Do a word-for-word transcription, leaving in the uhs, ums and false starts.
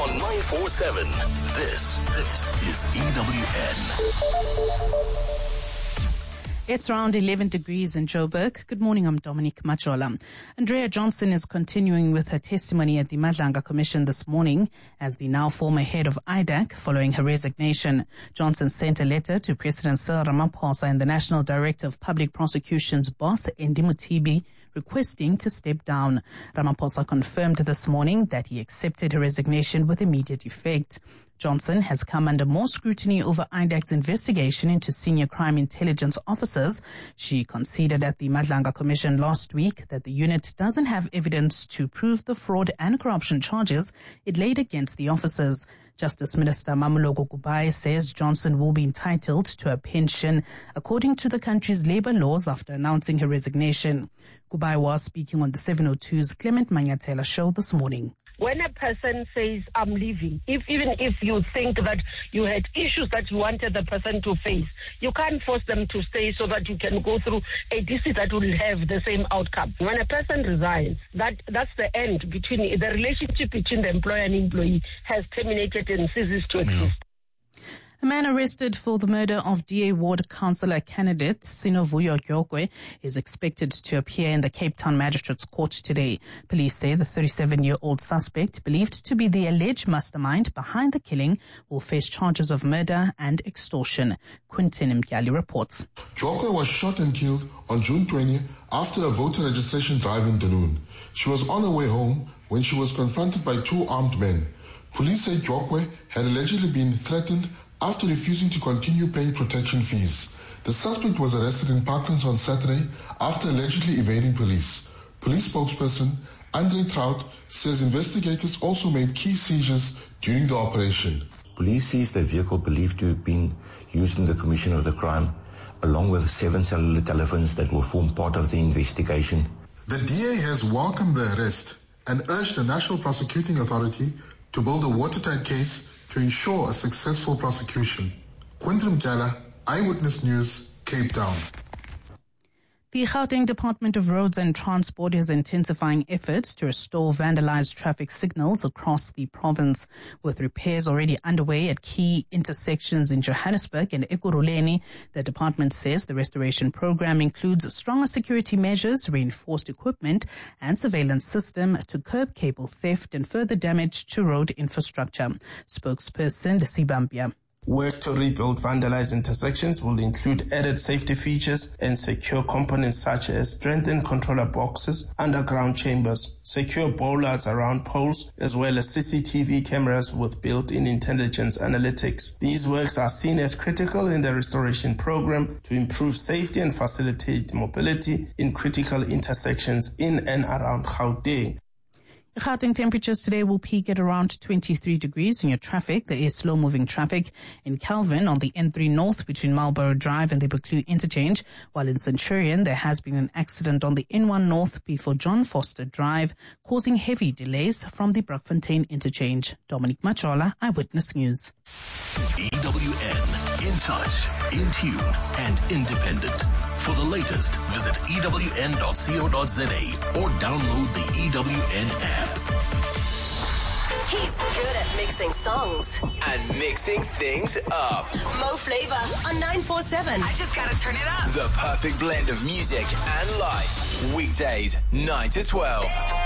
on nine four seven. This, this is E W N. It's around eleven degrees in Joburg. Good morning, I'm Dominic Machola. Andrea Johnson is continuing with her testimony at the Madlanga Commission this morning as the now former head of I D A C following her resignation. Johnson sent a letter to President Cyril Ramaphosa and the National Director of Public Prosecutions, Boss Andy Mothibi, requesting to step down. Ramaphosa confirmed this morning that he accepted her resignation with immediate effect. Johnson has come under more scrutiny over I D A C's investigation into senior crime intelligence officers. She conceded at the Madlanga Commission last week that the unit doesn't have evidence to prove the fraud and corruption charges it laid against the officers. Justice Minister Mamoloko Kubayi says Johnson will be entitled to a pension according to the country's labor laws after announcing her resignation. Kubayi was speaking on the seven oh two's Clement Manyatela show this morning. When a person says, I'm leaving, if even if you think that you had issues that you wanted the person to face, you can't force them to stay so that you can go through a D C that will have the same outcome. When a person resigns, that, that's the end between the relationship between the employer and employee has terminated and ceases to exist. A man arrested for the murder of D A Ward Councillor candidate Sinovuyo Gyokwe is expected to appear in the Cape Town Magistrates Court today. Police say the thirty-seven-year-old suspect, believed to be the alleged mastermind behind the killing, will face charges of murder and extortion. Quintin Mkyali reports. Gyokwe was shot and killed on June twentieth after a voter registration drive in Dunoon. She was on her way home when she was confronted by two armed men. Police say Gyokwe had allegedly been threatened after refusing to continue paying protection fees. The suspect was arrested in Parklands on Saturday after allegedly evading police. Police spokesperson Andre Trout says investigators also made key seizures during the operation. Police seized the vehicle believed to have been used in the commission of the crime, along with seven cellular telephones that will form part of the investigation. The D A has welcomed the arrest and urged the National Prosecuting Authority to build a watertight case to ensure a successful prosecution. Quintin Mkyala, Eyewitness News, Cape Town. The Gauteng Department of Roads and Transport is intensifying efforts to restore vandalized traffic signals across the province, with repairs already underway at key intersections in Johannesburg and Ekurhuleni. The department says the restoration program includes stronger security measures, reinforced equipment, and surveillance system to curb cable theft and further damage to road infrastructure. Spokesperson Lesibambia. Work to rebuild vandalized intersections will include added safety features and secure components such as strengthened controller boxes, underground chambers, secure bollards around poles, as well as C C T V cameras with built-in intelligence analytics. These works are seen as critical in the restoration program to improve safety and facilitate mobility in critical intersections in and around Gauteng. Gauteng temperatures today will peak at around twenty-three degrees. In your traffic, there is slow-moving traffic in Calvin on the N three North between Marlborough Drive and the Buccleuch Interchange, while in Centurion there has been an accident on the N one North before John Foster Drive, causing heavy delays from the Brockfontein Interchange. Dominic Machola, Eyewitness News. E W N, in touch, in tune, and independent. For the latest, visit E W N dot co dot za or download the E W N app. He's good at mixing songs and mixing things up. Mo Flavor on nine four seven. I just gotta turn it up. The perfect blend of music and life. Weekdays, nine to twelve.